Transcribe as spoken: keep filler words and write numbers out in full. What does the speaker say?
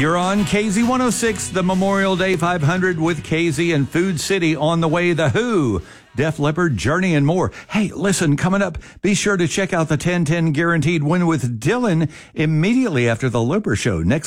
You're on K Z one oh six, the Memorial Day five hundred with K Z and Food City. On the way, The Who, Def Leppard, Journey, and more. Hey, listen, coming up, be sure to check out the ten ten Guaranteed Win with Dylan immediately after the Looper Show. Next